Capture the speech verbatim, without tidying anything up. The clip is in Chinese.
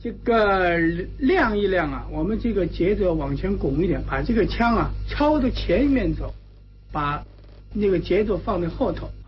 这个亮一亮啊，我们这个节奏往前拱一点，把这个枪啊朝着前面走，把那个节奏放在后头